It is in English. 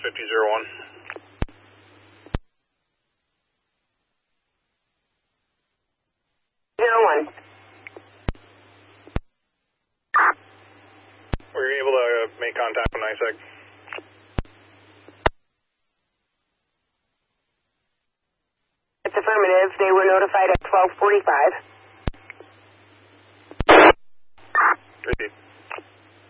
5001. 01. Were you able to make contact with NYSEG? It's affirmative. They were notified at 12:45. Repeat.